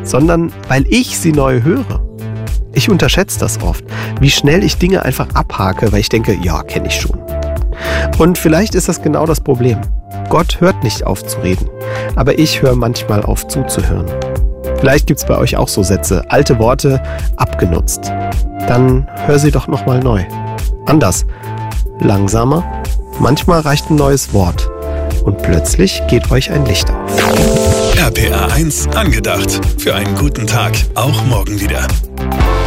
sondern weil ich sie neu höre. Ich unterschätze das oft, wie schnell ich Dinge einfach abhake, weil ich denke, ja, kenne ich schon. Und vielleicht ist das genau das Problem. Gott hört nicht auf zu reden, aber ich höre manchmal auf zuzuhören. Vielleicht gibt es bei euch auch so Sätze, alte Worte abgenutzt. Dann hör sie doch nochmal neu. Anders, langsamer. Manchmal reicht ein neues Wort und plötzlich geht euch ein Licht auf. RPA 1 angedacht. Für einen guten Tag, auch morgen wieder.